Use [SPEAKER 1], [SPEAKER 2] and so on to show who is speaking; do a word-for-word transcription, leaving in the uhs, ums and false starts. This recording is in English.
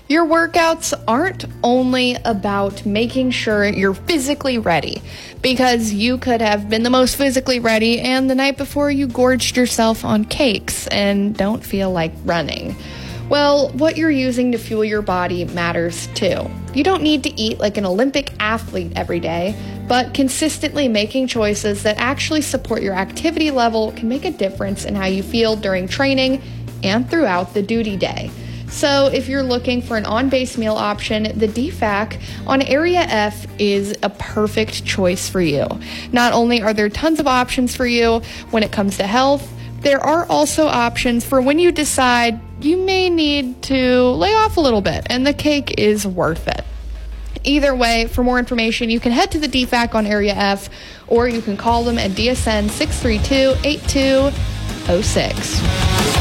[SPEAKER 1] Your workouts aren't only about making sure you're physically ready, because you could have been the most physically ready and the night before you gorged yourself on cakes and don't feel like running. Well, what you're using to fuel your body matters too. You don't need to eat like an Olympic athlete every day, but consistently making choices that actually support your activity level can make a difference in how you feel during training and throughout the duty day. So if you're looking for an on-base meal option, the D FAC on Area F is a perfect choice for you. Not only are there tons of options for you when it comes to health, there are also options for when you decide you may need to lay off a little bit and the cake is worth it. Either way, for more information, you can head to the D FAC on Area F, or you can call them at D S N six three two, eight two zero six.